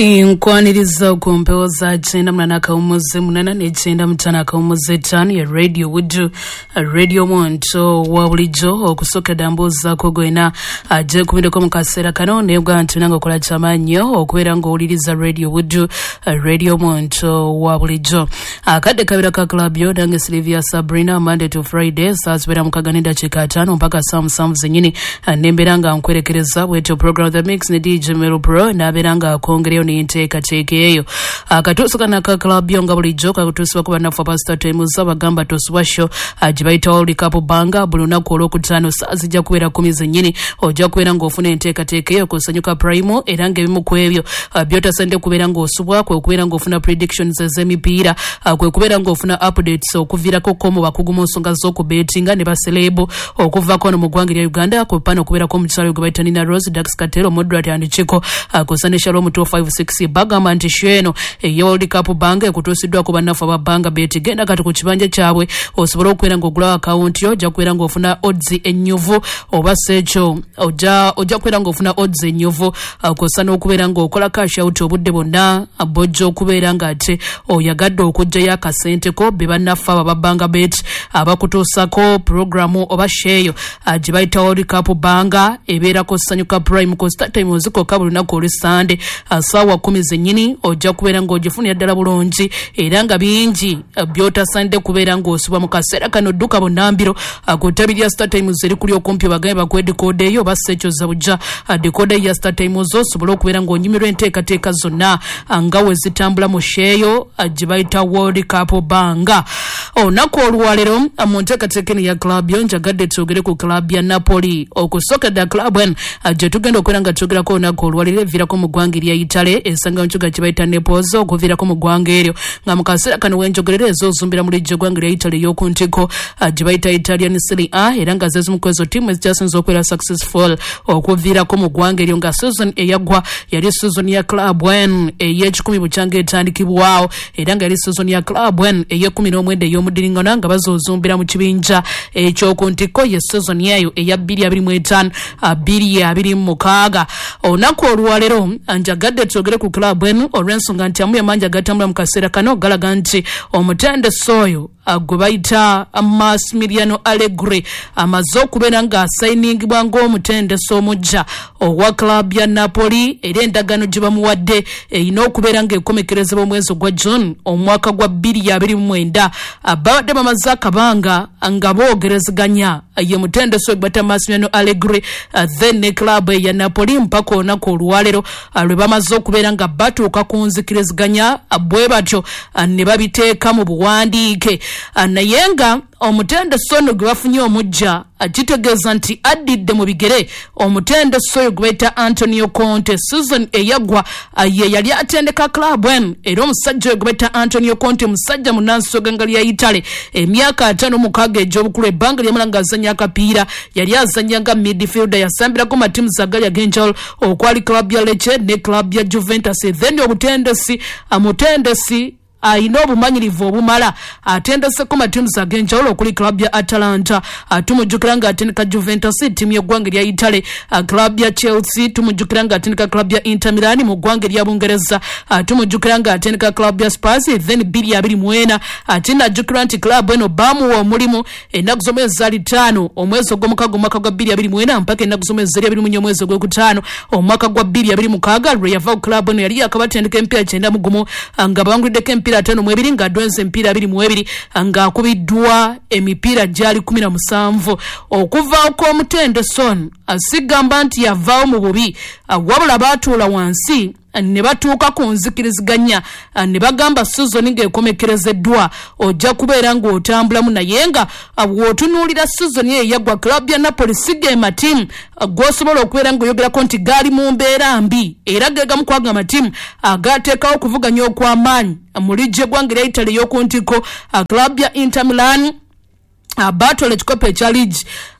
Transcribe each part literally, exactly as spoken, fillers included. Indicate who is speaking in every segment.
Speaker 1: Inkwaniriza kumpewa za chenda mnanaka umuze munana ne chenda mtanaka umuze tani ya Radio Wudu Radio Monto wabulijo okusoka damboza kogoina aje kubinde ko mukasera kano nebwa ntunanga kola chamanyo okwera ngo uliriza Radio Wudu Radio Monto wabulijo akade kabira ka club yo dange Sylvia Sabrina Monday to Friday sasbera mukaganida chikatano mpaka sam sam zenyini nemberanga nkwerekereza weto program the mix ne D J Mero Pro na beranga kongere ni inteka chekeyo akatusuka na ka club yonga bulijo kakutusuka kuba nafa pastor temuza bagamba toswasho ajibaita oli kapo banga buluna ko lokutano sazija kuwera kumi zenyini oja kuwera ngo ofuna inteka chekeyo kusanyuka primo erange bimu kwebyo byota sande kubera ngo osubwa ko kubera ngo ofuna predictions z'emipira ko kubera ngo ofuna updates okuvira ko komo bakugumo nsonga zo ku bettinga ne baselebo okuva kono mu gwanga lya Uganda ko pano kubera ko mtsalo gwaita Nina Rose Dax Katero moderate and chiko kusanisha romu two five six bagamba nti sheno e World Cup banga kutosidwa ku banafa babanga beti genda kati ku kibanja kyabwe osobola okwera ngo gula account yo ja kwera ngo ofuna odds enyuvu oba secho oja oja kwera ngo ofuna odds enyuvu kusana okubera ngo okola cash out obudde bonna abojo okubera nga ate oyagadde okujja ya kasente ko bebanafa babanga bet abakutosako programu oba sheyo ajibaita World Cup banga ebera ko sanyuka prime ko start time oziko kabuluna ko Sunday asawa kumi zenyini oja kubera ngo ojifunira ddala bulungi era nga bingi byota sande kubera ngo osuba mu kasera kano duka bonambiro akotabirya start time zeri kuli okumpi bagaye bakwedi code yo basecho zabuja decode ya start time zo sobola kubera ngo nyimirwe enteka teka zonna angawe zitambula mu sheyo ajibaita World Cup banga onako olwalero amonteka tekeni ya club yo njagadde tugere ku club ya Napoli okusoka da club en aje tugenda okwera tugera ko onako olwalero vira ko mu gwangiri ya Itale esanga nchuga kibaita Nepozo okuvira ko mu gwanga eryo nga mukasera kano wenjogererezo zumbira muri je gwangiri ya Itale yo kuntiko ajibaita Italian Serie A era nga zezu mukwezo team ezijasenzo okwera successful okuvira ko mu gwanga eryo nga season eyagwa yali season ya club en ey'ekikumi buchange etandikibwawo era nga yali season ya club en ey'ekumi n'omwenda ey'omudiringana nga bazozumbira mu kibinja ekyo kuntiko ye season yayo eya bbiri abiri mu etaano bbiri abiri mu mukaaga onako olwalero anjagadde togere ku club enu olw'ensonga nti amu yamanja gatambula mu kaseera kano galaga nti omutende soyo agobaita Massimiliano Allegri amaze okubeera nga asayiningibwa ng'omutende somujja owa club ya Napoli era endagano gye bamuwadde erina okubeera ng'ekomekerezebwa omwezi gwa June omwaka gwa bbiri abiri mu mwenda babadde bamaze akabanga nga boogerezeganya ye mutende soyo gbata Massimiliano Allegri then ne club ya Napoli mpaka onako olwalero lwe bamaze okubeera nga batuuka ku nzikiriziganya bwe batyo ne babiteeka mu buwandiike nayenga omutende sono gwe bafunye omujja akitegeeza nti addidde mu bigere omutende soyo gwe bayita Antonio Conte season eyagwa ye yali atendeka club en era omusajja gwe bayita Antonio Conte musajja munansoga ngali ya Itale emyaka ataano mukaaga egy'obukulu ebbanga lyamala nga azanya akapiira yali azanya nga midfielder yasambirako matimu zagali ag'enjawulo okwali club ya Lecce ne club ya Juventus then obutendesi amutendesi ayina obumanyirivu obumala atendese ku matimu z'ag'enjawulo okuli club ya Atalanta tumujjukira nga atendeka Juventus timu y'eggwanga lya Itale club ya Chelsea tumujjukira nga atendeka club ya Inter Milan mu ggwanga lya Bungereza tumujjukira nga atendeka club ya Spurs then bbiri abiri mu ena ate najjukira nti club eno bamuwa omulimu ennaku z'omwezi zaali ttaano omwezi ogw'omukaaga omwaka gwa bbiri abiri mu ena mpaka ennaku z'omwezi zaali abiri mu nnya omwezi ogw'okutaano omwaka gwa bbiri abiri mu mukaaga lwe yava ku club eno yali yakabatendeka empiira kyenda mu gumu nga bawangulideko empiira atano mu ebiri nga adwenze empiira abiri mu ebiri nga akubiddwa emipiira gyali kumi na musanvu okuvaawo kw'omutende son asigamba nti yavaawo mu bubi wabula baatuula wansi ne batuuka ku nzikiriziganya ne bagamba season ng'ekomekerezeddwa ojja kubeera ng'otambulamu naye nga bw'otunuulira season ye yagwa club ya Napoli siga amatimu g'osobola okubeera ng'oyogerako nti gaali mu mbeera mbi era geegamu kwaga amatimu agaateekawo okuvuganya okw'amaanyi mu ligye eggwanga lya Italy ey'okuntiko club ya Inter Milan batole ekikopo ekya league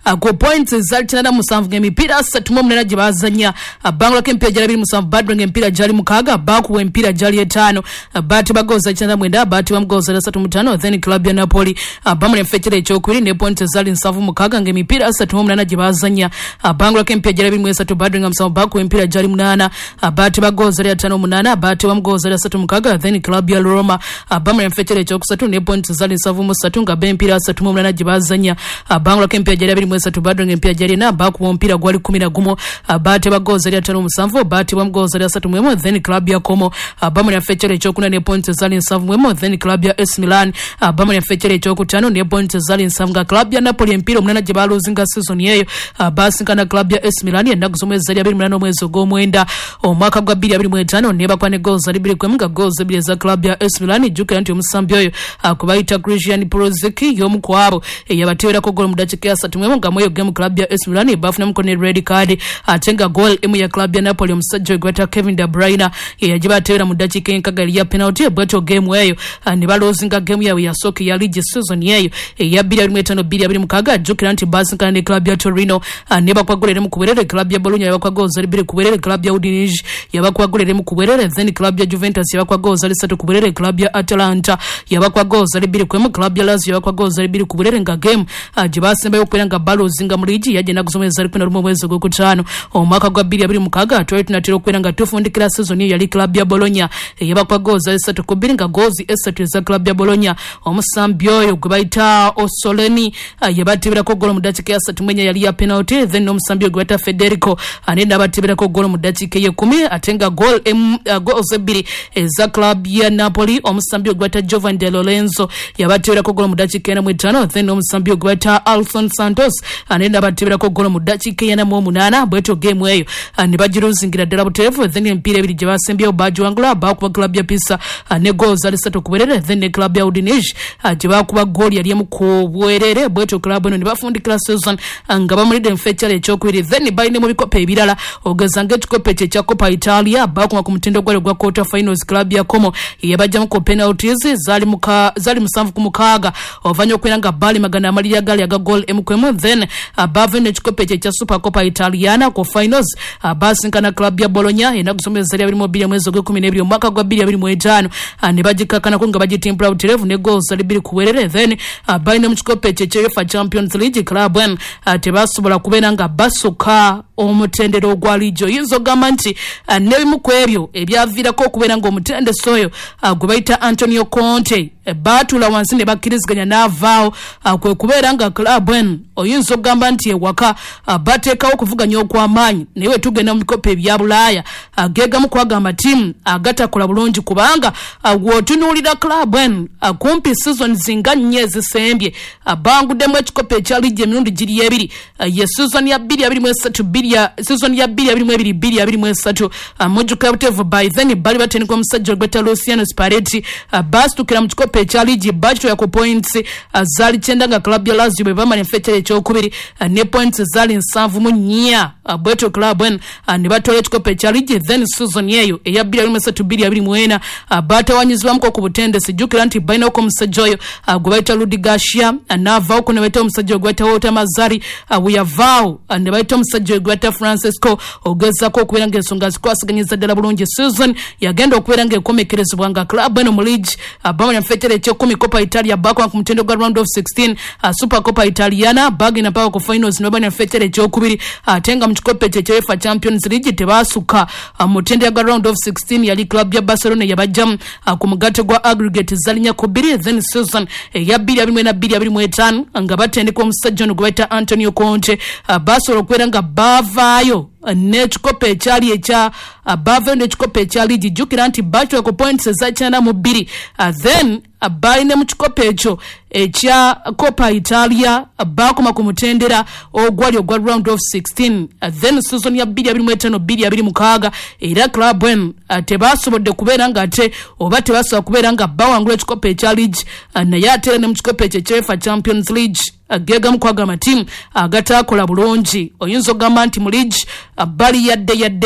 Speaker 1: uh, ku points zalitana musanvu ng'emipiira asatu mu munana gye bazanya uh, Bangor empira gyali abiri musanvu Badru ng'emipiira gyali mukaaga Baku empira gyali etaano uh, Bati bagoza kitanda mwenda Bati bamugoza asatu mu ttaano then club ya Napoli uh, bamuli mfekere ekyokubiri ne points zali nsanvu mukaaga ng'emipiira asatu mu munana gye bazanya uh, Bangor empira gyali abiri mu esatu Badru ng'amusanvu Baku empira gyali munaana uh, Bati bagoza etaano munaana Bati bamugoza asatu mukaaga then club ya Roma uh, bamuli mfekere ekyokusatu ne points zali nsanvu mu ssatu nga b'empira asatu mu munana gye bazanya uh, Bangor empira gyali abiri mu esatu Badru ng'empira gyali ena Baku empira gwali kumi na gumu uh, Bati bagoza etaano musanvu Bati bamugoza asatu mu emu then club ya Como uh, bamuli mfekere ekyokuna ne points zali nsanvu mu emu then club ya A S Milan uh, bamuli mfekere ekyokutaano ne points zali nsanvu nga club ya Napoli empira omunana gye baloozinga season eyo uh, basinkana club ya A S Milan ennaku z'omwezi zali abiri mu munana omwezi ogw'omwenda omwaka gwa bbiri abiri mu etaano ne bakwa ne goals ali bbiri kwemu nga goals ebbiri eza club ya A S Milan jjukira nti omusambi oyo uh, kubayita Christian Pulisic y'omu ku abo eyabateerako goal mu ddakiika ya ssatu mu emu nga mu eyo game club ya A S Milan bafunamuko ne red card ate nga goal emu ya club ya Napoli omusajja gweta Kevin De Bruyne eyagibateera mu ddakiika enkaga ya penalty bweto game eyo uh, ne baloozinga game yaabwe yasooka ya league season eyo eya bbiri abiri mu etaano bbiri abiri mukaaga jjukira nti basinkana ne club ya Torino uh, ne bakwagolera mu kuberere club ya Bologna yabakwa goals ali bbiri kuberere club ya Udinese yabakwagolera mu kuberere then club ya Juventus yabakwa goals ali ssatu kuberere club ya Atalanta yabakwa goals ali bbiri kwemu club ya Lazio yabakwa goals ali bbiri kuberere nga game uh, gye basembayo okubeera nga baloozinga mu league yajja ennaku z'omwezi zali kumi na lumu omwezi ogwokutaano omwaka gwa bbiri abiri mukaaga twali tunatera okubeera nga tufundikira season eyo yali club ya Bologna eyabakwa goals ali ssatu ku bbiri nga goals essatu eza club ya Bologna omusambi oyo gwe bayita Osoleni uh, yabateberako goal mu ddakiika ya ssatu mu ennya yali ya penalty then n'omusambi oyo gwe bayita Federico ane n'abateberako goal mu ddakiika y'ekkumi ate nga goal em, uh, goals ebbiri eza club ya Napoli omusambi oyo gwe bayita Giovanni De Lorenzo yabateberako goal mu ddakiika ena mu etaano then n'omusambi oyo gwe bayita Alson Santos ane n'abateberako goal mu ddakiika ena mu omunaana bweto game eyo uh, ne bagiruzingira ddala butereevu then empiira ebiri gye basembyewo bagiwangula bakuba club ya Pisa uh, ne goals ali ssatu ku bwerere then ne club ya Udinese uh, gye bakuba goal yali emu ku bwerere bweto club eno ne bafundikira season uh, nga bamulidde enfekyala ekyokubiri then balina mu bikopo ebirala ogeza ng'ekikopo ekyo ekya Coppa Italia bakuma ku mutindo gwali gwa quarter finals club ya Como yabajjamu ku penalties zali muka zali musanvu ku mukaaga ovanya okwera nga bali magana amaliri agali aga goal emu kwemu then uh, bava n'ekikopo ekyo ekya Super Coppa Italiana ku finals uh, basinkana club ya Bologna ennaku z'omwezi zali abiri mu bbiri omwezi ogw'ekkumi n'ebiri omwaka gwa bbiri abiri mu etaano uh, ne bagikakkanako nga bagitimpula butereevu ne goals zali bbiri ku bwerere then uh, balina mu kikopo ekyo ekya UEFA Champions League club en uh, tebasobola kubeera nga basuka omutendero ogwa liigi oyinza ogamba nti uh, n'ebimu ku ebyo ebyaviirako okubeera ng'omutendesi oyo uh, gwe bayita Antonio Conte e, baatula wansi ne bakkiriziganya n'avaawo uh, kwe kubeera nga club en oyinza ogamba nti ewaka uh, bateekawo okuvuganya okw'amaanyi naye we tugenda mu bikopo ebya Bulaaya uh, geegamu kwagamba ttiimu agatakola bulungi kubanga uh, w'otunuulira club en uh, kumpi season zinga nnya ezisembye uh, banguddemu ekikopo ekya liigi emirundi giri ebiri uh, ye season ya bbiri abiri mu esatu bbiri ya season ya bbiri abiri mu ebiri bbiri abiri mu esatu uh, mujjuka ya buteevu by then bali batendekwa omusajja ogweta Luciano Spalletti uh, basitukira mu kikopo ekya liigi bakitoya ku points uh, zaali kyenda nga club ya Lazio bwe bamala enfekyala ekyokubiri uh, ne points zaali nsanvu mu nnya uh, bweto club en uh, ne batoola ekikopo ekya liigi then season eyo eya bbiri abiri mu esatu bbiri abiri mu ena uh, batawanyizibwamuko ku butendesi jjukira nti balinako omusajja oyo uh, gwe bayita Rudi Garcia uh, n'avaawo ko ne bayita omusajja gwe bayita Walter Mazzarri uh, bwe yavaawo uh, ne bayita omusajja gwe bayita Francisco ogezaako okubeera ng'ensonga zikwasiganyiza ddala bulungi season yagenda okubeera ng'ekomekerezebwa nga club eno mu league uh, bamanya mfekyala ekyekumi Coppa Italia bakola ku mutendo gwa round of sixteen uh, Super Coppa Italiana bagenda mpaka ku finals ne bamanya mfekyala ekyokubiri ate nga mu kikopo ekyo ekya UEFA Champions League tebaasuka uh, mutendo gwa round of sixteen yali club ya Barcelona yabajjamu uh, ku mugatte gwa aggregate zalinya ku bbiri then season eya bbiri abiri mu ena bbiri abiri mu etaano nga batendeka omusajja ono gwe bayita Antonio Conte uh, basobola okubeera nga bavaayo n'ekikopo ekyali ekya uh, bava n'ekikopo ekya liigi jjukira nti bakitola ku points ezakyana mu bbiri uh, then uh, balina mu kikopo ekyo ekya Coppa Italia uh, bakoma ku mutendera ogwali ogwa round of sixteen uh, then season ya bbiri abiri mu etaano bbiri abiri mukaaga era club en uh, tebasobodde kubeera nga ate oba tebasobola kubeera nga bawangula ekikopo ekya liigi uh, naye ate era ne mu kikopo ekyo ekya UEFA Champions League geegamu kwagamba ttiimu agataakola bulungi oyinza ogamba nti mu liigi bali yadde yaddeko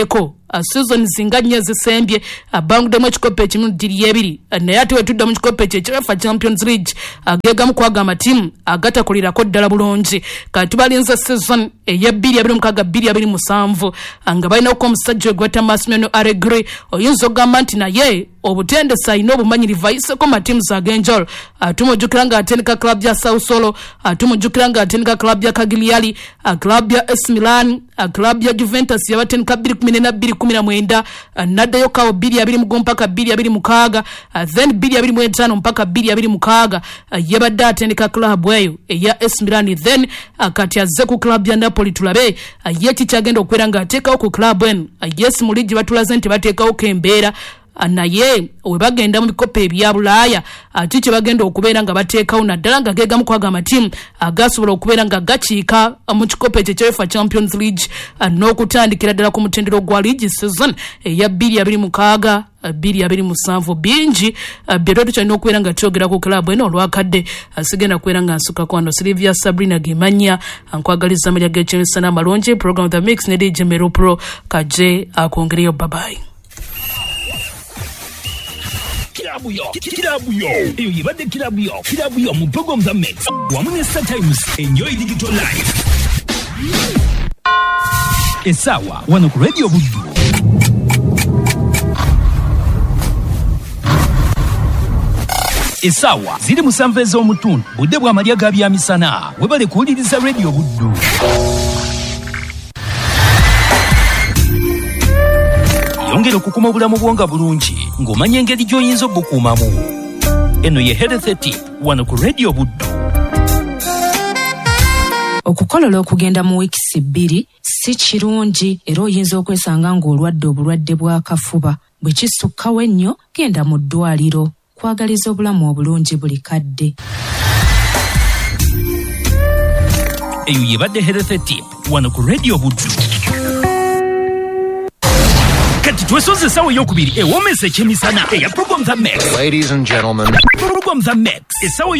Speaker 1: uh, season zinga nnyo zisembye abangudemu ekikopo ekimu diri ebiri uh, naye ate wetudda mu kikopo ekyo ekyefa Champions League agegamu uh, kwaga amatimu agatakulirako ddala bulungi kati balinze season eyebbiri abiri mukaaga bbiri abiri musanvu nga balinaku omusajja ogwata Massimiliano Allegri oyinza okugamba nti naye obutendesi alina obumanyirivu ayiseko matimu ag'enjawulo tumujjukira nga atendeka club ya Sassuolo tumujjukira nga atendeka club ya Cagliari club ya A S Milan club ya Juventus yabatendeka bbiri kumi na bbiri kumi na mwenda naddayo kawo bbiri abiri mu mpaka bbiri abiri mukaaga then bbiri abiri mu etaano mpaka bbiri abiri mukaaga yabadde atendeka club eyo eya A S Milan then kati azze ku club ya Napoli tulabe ye kikyagenda okubeera nga ateekawo ku club eno yes mu ligi batulaze nti bateekawo kembeera naye we bagenda mu bikopo ebya Bulaaya ati kye bagenda okubeera nga bateekawo naddala nga geegamu kwaga amatimu agasobola okubeera nga gakiika mu kikopo ekyo kyefa Champions League n'okutandikira ddala ku mutendero gwa league season eya bbiri abiri mukaaga bbiri abiri musanvu bingi byeto tukyalina okubeera nga kyogera ku club eno olwakadde sigenda kubeera nga nsuka kwano Silvia Sabrina Gemanya ankwagaliza amalya g'ekyemisana amalungi program the mix ne D J Mero Pro kaje akongereyo babayi
Speaker 2: Kilabu yo, kilabu yo. Eyo yibadde kilabu yo, kilabu yo mu program the mix. Wamune Star Times, enjoy digital life. Esawa, wano ku Radio Buddu. Esawa, ziri musanvu ez'omutundu, budde bwa malya ga byamisana. Webale kuwuliriza Radio Buddu. Yongera okukuma obulamu bwonga bulungi ng'omanya engeri gy'oyinza obukuumamu. Eno ye Health Tip wano ku Radio Buddu.
Speaker 3: Okukolola okugenda mu wiikisi bbiri si kirungi era oyinza okwesanga ng'olwadde obulwadde bw'akafuba. Bwe kisukkawo ennyo genda mu ddwaliro. Kwagaliza obulamu obulungi buli kadde.
Speaker 2: Eyo yebadde Health Tip wano ku Radio Buddu. Kati twesoze sawa yokubiri ewomesa ekyemisana eya program the mix.
Speaker 4: Ladies and gentlemen,
Speaker 2: program the mix esawa